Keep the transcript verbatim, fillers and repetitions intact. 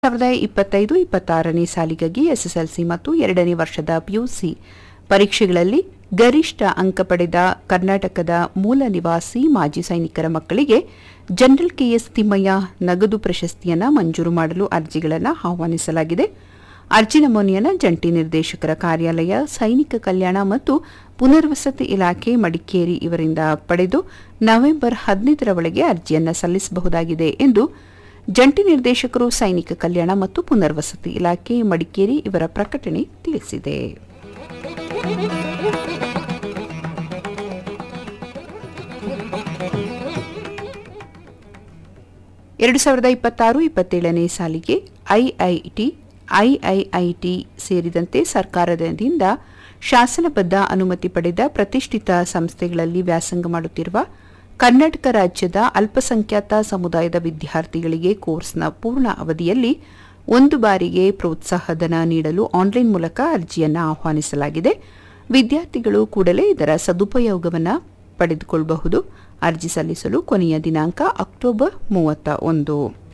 ಸಾವಿರದ ಇಪ್ಪತ್ತೈದು ಇಪ್ಪತ್ತಾರನೇ ಸಾಲಿಗಾಗಿ ಎಸ್ಎಸ್ಎಲ್ಸಿ ಮತ್ತು ಎರಡನೇ ವರ್ಷದ ಪಿಯುಸಿ ಪರೀಕ್ಷೆಗಳಲ್ಲಿ ಗರಿಷ್ಠ ಅಂಕ ಪಡೆದ ಕರ್ನಾಟಕದ ಮೂಲ ನಿವಾಸಿ ಮಾಜಿ ಸೈನಿಕರ ಮಕ್ಕಳಿಗೆ ಜನರಲ್ ಕೆಎಸ್ ತಿಮ್ಮಯ್ಯ ನಗದು ಪ್ರಶಸ್ತಿಯನ್ನು ಮಂಜೂರು ಮಾಡಲು ಅರ್ಜಿಗಳನ್ನು ಆಹ್ವಾನಿಸಲಾಗಿದೆ. ಅರ್ಜಿ ನಮೂನೆಯನ್ನು ಜಂಟಿ ನಿರ್ದೇಶಕರ ಕಾರ್ಯಾಲಯ, ಸೈನಿಕ ಕಲ್ಯಾಣ ಮತ್ತು ಪುನರ್ವಸತಿ ಇಲಾಖೆ, ಮಡಿಕೇರಿ ಇವರಿಂದ ಪಡೆದು ನವೆಂಬರ್ ಹದಿನೈದರ ಒಳಗೆ ಅರ್ಜಿಯನ್ನು ಸಲ್ಲಿಸಬಹುದಾಗಿದೆ ಎಂದು ಜಂಟಿ ನಿರ್ದೇಶಕರು, ಸೈನಿಕ ಕಲ್ಯಾಣ ಮತ್ತು ಪುನರ್ವಸತಿ ಇಲಾಖೆ, ಮಡಿಕೇರಿ ಇವರ ಪ್ರಕಟಣೆ ತಿಳಿಸಿದೆ. ಎರಡು ಸಾವಿರದ ಇಪ್ಪತ್ತಾರು ಇಪ್ಪತ್ತೇಳನೇ ಸಾಲಿಗೆ ಐಐಟಿ, ಐಐಐಟಿ ಸೇರಿದಂತೆ ಸರ್ಕಾರದಿಂದ ಶಾಸನಬದ್ಧ ಅನುಮತಿ ಪಡೆದ ಪ್ರತಿಷ್ಠಿತ ಸಂಸ್ಥೆಗಳಲ್ಲಿ ವ್ಯಾಸಂಗ ಮಾಡುತ್ತಿರುವ ಕರ್ನಾಟಕ ರಾಜ್ಯದ ಅಲ್ಪಸಂಖ್ಯಾತ ಸಮುದಾಯದ ವಿದ್ಯಾರ್ಥಿಗಳಿಗೆ ಕೋರ್ಸ್ನ ಪೂರ್ಣ ಅವಧಿಯಲ್ಲಿ ಒಂದು ಬಾರಿಗೆ ಪ್ರೋತ್ಸಾಹಧನ ನೀಡಲು ಆನ್ಲೈನ್ ಮೂಲಕ ಅರ್ಜಿಯನ್ನು ಆಹ್ವಾನಿಸಲಾಗಿದೆ. ವಿದ್ಯಾರ್ಥಿಗಳು ಕೂಡಲೇ ಇದರ ಸದುಪಯೋಗವನ್ನು ಪಡೆದುಕೊಳ್ಳಬಹುದು. ಅರ್ಜಿ ಸಲ್ಲಿಸಲು ಕೊನೆಯ ದಿನಾಂಕ ಅಕ್ಟೋಬರ್ ಮೂವತ್ತ ಒಂದು.